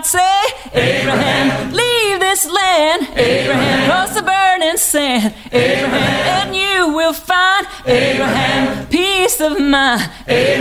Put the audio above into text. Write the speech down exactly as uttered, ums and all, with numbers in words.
God say, Abraham, leave this land. Abraham, cross the burning sand. Abraham, and you will find, Abraham, peace of mind. Abraham,